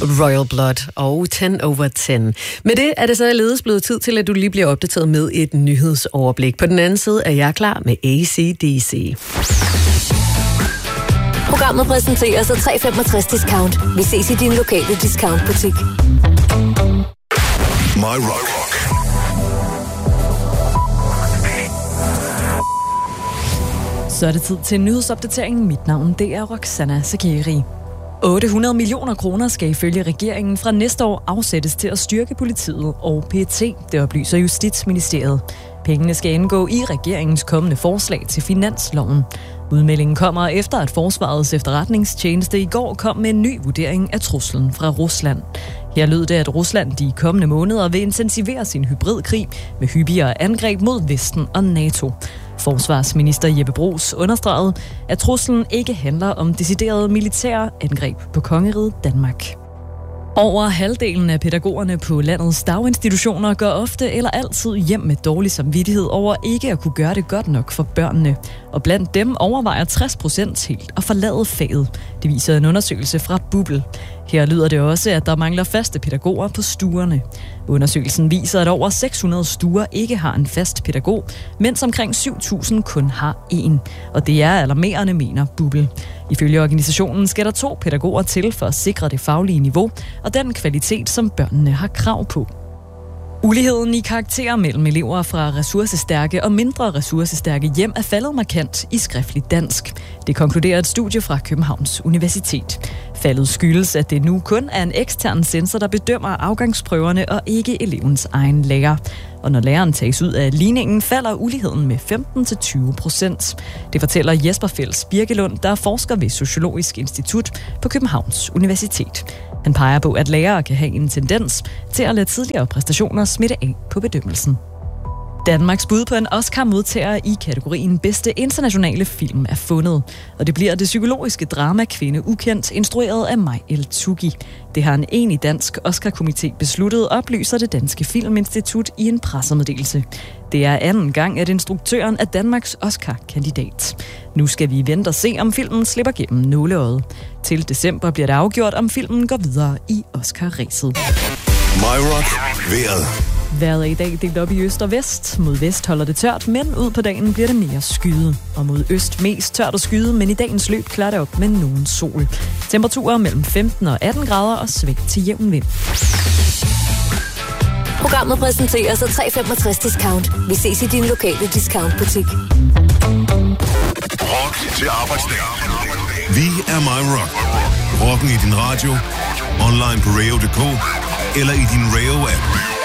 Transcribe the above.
Royal Blood og 10 over 10. Med det er det så ledes blevet tid til, at du lige bliver opdateret med et nyhedsoverblik. På den anden side er jeg klar med AC/DC. Programmet præsenterer sig 365 Discount. Vi ses i din lokale discountbutik. My Rock. Så er det tid til nyhedsopdateringen. Mit navn det er Roxana Sakeri. 800 millioner kroner skal ifølge regeringen fra næste år afsættes til at styrke politiet og PET, det oplyser Justitsministeriet. Pengene skal indgå i regeringens kommende forslag til finansloven. Udmeldingen kommer efter, at Forsvarets efterretningstjeneste i går kom med en ny vurdering af truslen fra Rusland. Her lød det, at Rusland de kommende måneder vil intensivere sin hybridkrig med hyppigere angreb mod Vesten og NATO. Forsvarsminister Jeppe Bruus understregede, at truslen ikke handler om deciderede militære angreb på kongeriget Danmark. Over halvdelen af pædagogerne på landets daginstitutioner går ofte eller altid hjem med dårlig samvittighed over ikke at kunne gøre det godt nok for børnene. Og blandt dem overvejer 60% helt at forlade faget. Det viser en undersøgelse fra BUPL. Her lyder det også, at der mangler faste pædagoger på stuerne. Undersøgelsen viser, at over 600 stuer ikke har en fast pædagog, mens omkring 7.000 kun har én. Og det er alarmerende, mener BUPL. Ifølge organisationen skal der 2 pædagoger til for at sikre det faglige niveau og den kvalitet, som børnene har krav på. Uligheden i karakterer mellem elever fra ressourcestærke og mindre ressourcestærke hjem er faldet markant i skriftlig dansk. Det konkluderer et studie fra Københavns Universitet. Faldet skyldes, at det nu kun er en ekstern censor, der bedømmer afgangsprøverne og ikke elevens egen lærer. Og når læreren tages ud af ligningen, falder uligheden med 15-20%. Det fortæller Jesper Fels Birkelund, der er forsker ved Sociologisk Institut på Københavns Universitet. Han peger på, at lærere kan have en tendens til at lade tidligere præstationer smitte af på bedømmelsen. Danmarks bud på en Oscar-modtager i kategorien bedste internationale film er fundet, og det bliver det psykologiske drama Kvinde Ukendt, instrueret af Maj El-Tuggi. Det har en enig dansk Oscar-komité besluttet, oplyser det Danske Filminstitut i en pressemeddelelse. Det er anden gang, at instruktøren er Danmarks Oscar-kandidat. Nu skal vi vente og se, om filmen slipper gennem nåleøjet. Til december bliver det afgjort, om filmen går videre i Oscar-ræset. My Rock. Vejret. Vejret er i dag delt op i øst og vest. Mod vest holder det tørt, men ud på dagen bliver det mere skyet. Og mod øst mest tørt og skyet, men i dagens løb klarer det op med nogen sol. Temperaturer mellem 15 og 18 grader og svag til jævn vind. Programmet præsenterer sig 365 Discount. Vi ses i din lokale discountbutik. Rock til arbejdsdag. Vi er My Rock. Rocken i din radio, online på radio.dk eller i din Radio-app.